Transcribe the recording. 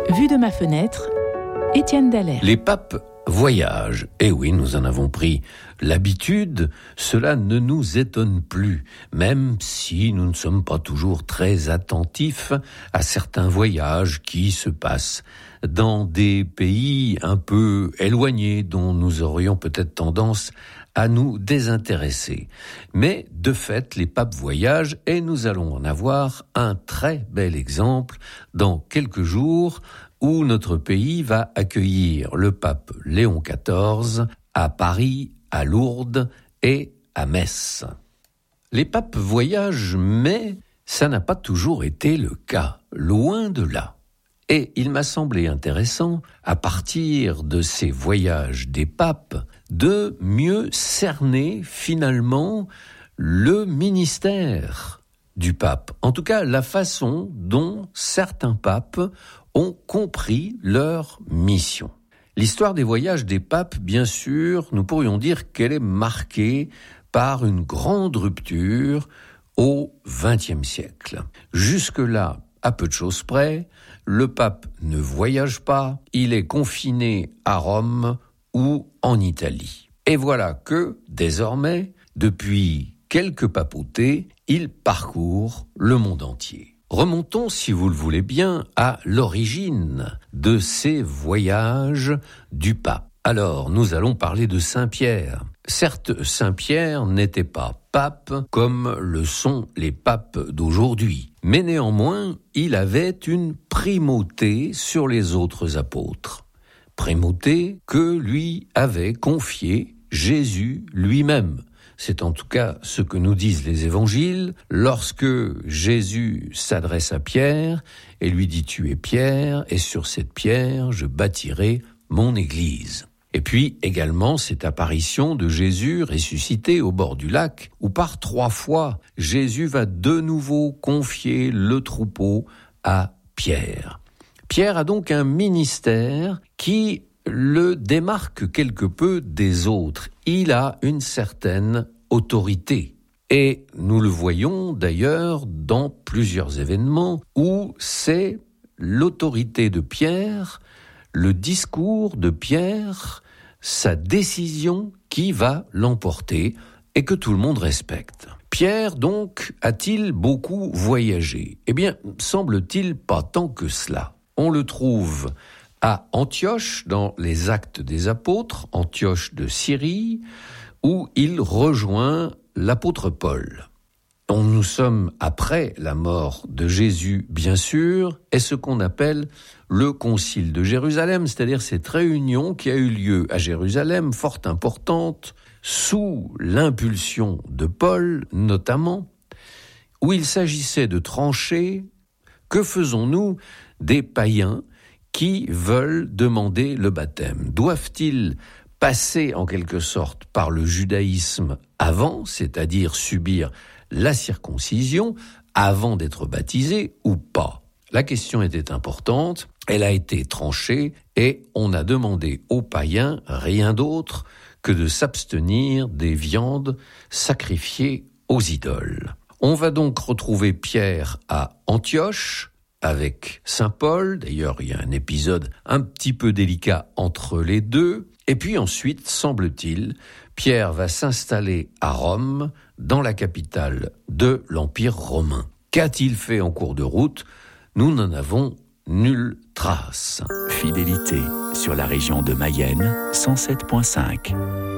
Vue de ma fenêtre, Étienne Dallaire. Les papes voyagent. Et oui, nous en avons pris l'habitude. Cela ne nous étonne plus, même si nous ne sommes pas toujours très attentifs à certains voyages qui se passent dans des pays un peu éloignés dont nous aurions peut-être tendance à nous désintéresser. Mais de fait, les papes voyagent et nous allons en avoir un très bel exemple dans quelques jours où notre pays va accueillir le pape Léon XIV à Paris, à Lourdes et à Metz. Les papes voyagent, mais ça n'a pas toujours été le cas, loin de là. Et il m'a semblé intéressant, à partir de ces voyages des papes, de mieux cerner finalement le ministère du pape. En tout cas, la façon dont certains papes ont compris leur mission. L'histoire des voyages des papes, bien sûr, nous pourrions dire qu'elle est marquée par une grande rupture au XXe siècle. Jusque-là, à peu de choses près, le pape ne voyage pas, il est confiné à Rome ou en Italie. Et voilà que, désormais, depuis quelques papautés, il parcourt le monde entier. Remontons, si vous le voulez bien, à l'origine de ces voyages du pape. Alors, nous allons parler de Saint-Pierre. Certes, Saint-Pierre n'était pas pape comme le sont les papes d'aujourd'hui, mais néanmoins, il avait une primauté sur les autres apôtres. Primauté que lui avait confiée Jésus lui-même. C'est en tout cas ce que nous disent les évangiles lorsque Jésus s'adresse à Pierre et lui dit « Tu es Pierre, et sur cette pierre je bâtirai mon église ». Et puis également cette apparition de Jésus ressuscité au bord du lac, où par 3 fois Jésus va de nouveau confier le troupeau à Pierre. Pierre a donc un ministère qui le démarque quelque peu des autres. Il a une certaine autorité. Et nous le voyons d'ailleurs dans plusieurs événements où c'est l'autorité de Pierre, le discours de Pierre, sa décision qui va l'emporter et que tout le monde respecte. Pierre, donc, a-t-il beaucoup voyagé ? Eh bien, semble-t-il pas tant que cela. On le trouve à Antioche, dans les Actes des Apôtres, Antioche de Syrie, où il rejoint l'apôtre Paul. Nous sommes après la mort de Jésus, bien sûr, et ce qu'on appelle le concile de Jérusalem, c'est-à-dire cette réunion qui a eu lieu à Jérusalem, fort importante, sous l'impulsion de Paul notamment, où il s'agissait de trancher « Que faisons-nous des païens qui veulent demander le baptême ? Doivent-ils passer en quelque sorte par le judaïsme avant, c'est-à-dire subir la circoncision avant d'être baptisés ou pas ? La question était importante, elle a été tranchée et on a demandé aux païens rien d'autre que de s'abstenir des viandes sacrifiées aux idoles. On va donc retrouver Pierre à Antioche avec Saint Paul. D'ailleurs, il y a un épisode un petit peu délicat entre les deux. Et puis ensuite, semble-t-il, Pierre va s'installer à Rome, dans la capitale de l'Empire romain. Qu'a-t-il fait en cours de route ? Nous n'en avons nulle trace. Fidélité sur la région de Mayenne, 107.5.